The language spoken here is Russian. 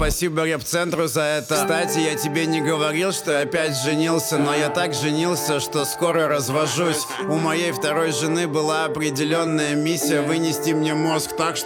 спасибо рэп-центру за это. Кстати, я тебе не говорил, что я опять женился, но я так женился, что скоро развожусь. У моей второй жены была определенная миссия вынести мне мозг так,